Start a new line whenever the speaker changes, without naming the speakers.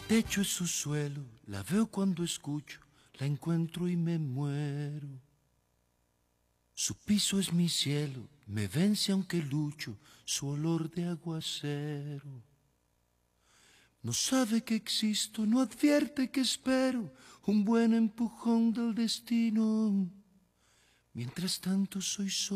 techo es su suelo, la veo cuando escucho, la encuentro y me muero. Su piso es mi cielo, me vence aunque lucho, su olor de aguacero. No sabe que existo, no advierte que espero un buen empujón del destino. Mientras tanto soy solo.